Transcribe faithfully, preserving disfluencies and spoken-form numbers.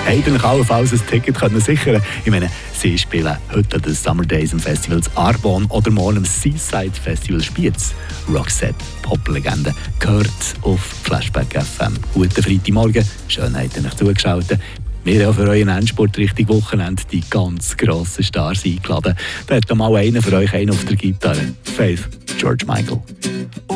Hätten euch allenfalls ein Ticket können sichern. Ich meine, sie spielen heute an den Summer Days im Festival Arbon oder morgen am Seaside Festival Spiez. Roxette, Pop-Legende, gehört auf Flashback F M. Guten Freitagmorgen, schön habt ihr euch zugeschaltet. Wir haben für euren Endsport Richtung Wochenende die ganz grossen Stars eingeladen. Da hat mal einer für euch einen auf der Gitarre. Faith, George Michael.